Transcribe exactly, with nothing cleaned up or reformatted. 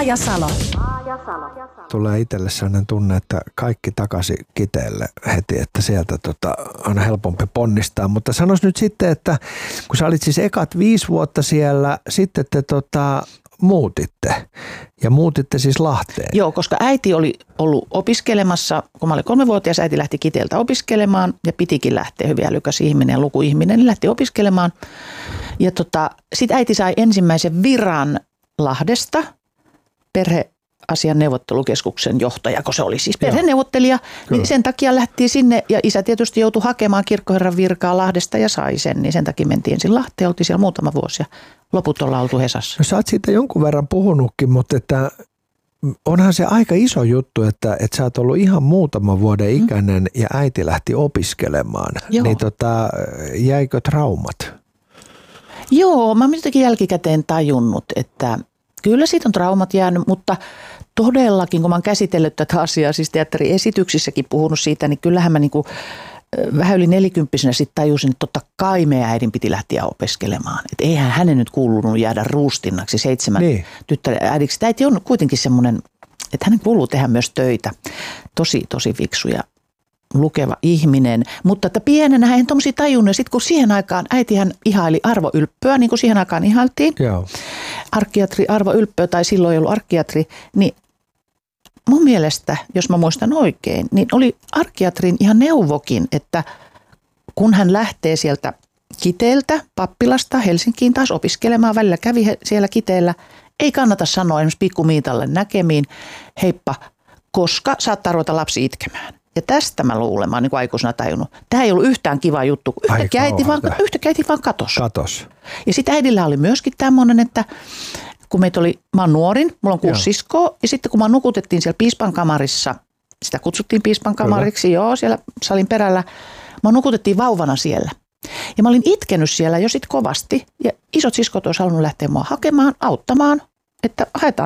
Maajasalo. Tulee itselle sellainen tunne, että kaikki takaisin Kiteelle heti, että sieltä tota, on helpompi ponnistaa. Mutta sanois nyt sitten, että kun sä olit siis ekat viisi vuotta siellä, sitten te tota, muutitte ja muutitte siis Lahteen. Joo, koska äiti oli ollut opiskelemassa, kun mä olin kolmevuotias, äiti lähti Kiteeltä opiskelemaan ja pitikin lähteä, hyvin älykäs ihminen ja lukuihminen, niin lähti opiskelemaan. Ja tota, sitten äiti sai ensimmäisen viran Lahdesta, perheasian neuvottelukeskuksen johtaja, kun se oli siis perheneuvottelija, Kyllä. niin sen takia lähtiin sinne ja isä tietysti joutui hakemaan kirkkoherran virkaa Lahdesta ja sai sen, niin sen takia mentiin ensin Lahteen, oltiin siellä muutama vuosi ja loput ollaan oltu Hesassa. No sä oot siitä jonkun verran puhunutkin, mutta että onhan se aika iso juttu, että, että sä oot ollut ihan muutaman vuoden ikäinen mm. ja äiti lähti opiskelemaan, Joo. niin tota, jäikö traumat? Joo, mä oon jotenkin jälkikäteen tajunnut, että kyllä siitä on traumat jäänyt, mutta todellakin, kun mä oon käsitellyt tätä asiaa, siis teatteriesityksissäkin puhunut siitä, niin kyllähän mä niinku vähän yli nelikymppisenä sitten tajusin, että totta kai meidän äidin piti lähteä opiskelemaan. Että eihän hänen nyt kuulunut jäädä ruustinnaksi seitsemän niin. tyttären äidiksi. Äiti on kuitenkin semmoinen, että hänen kuuluu tehdä myös töitä. Tosi, tosi fiksu ja lukeva ihminen, mutta että pienenä hän tuommoisia tajunnut. Ja sitten kun siihen aikaan äitihän ihaili Arvo Ylppöä, niin kuin siihen aikaan ihailtiin, Joo. arkkiatri Arvo Ylppö tai silloin ei ollut arkkiatri, niin mun mielestä, jos mä muistan oikein, niin oli arkkiatrin ihan neuvokin, että kun hän lähtee sieltä Kiteeltä, pappilasta Helsinkiin taas opiskelemaan, välillä kävi siellä Kiteellä, ei kannata sanoa esimerkiksi Pikku Miitalle näkemiin, heippa, koska saattaa ruveta lapsi itkemään. Ja tästä mä luulen, mä oon niin aikuisena tajunnut. Tämä ei ollut yhtään kiva juttu. Yhtäkkiä äiti vaan, yhtäkkiä äiti vaan katos. katos. Ja sitten äidillä oli myöskin tämmöinen, että kun meitä oli, mä oon nuorin, mulla on kuusi joo. siskoa. Ja sitten kun mä nukutettiin siellä piispan kamarissa, sitä kutsuttiin piispan kamariksi, Kyllä. joo, siellä salin perällä. Mä nukutettiin vauvana siellä. Ja mä olin itkenyt siellä jo sitten kovasti. Ja isot siskot olisi halunnut lähteä mua hakemaan, auttamaan, että haetaan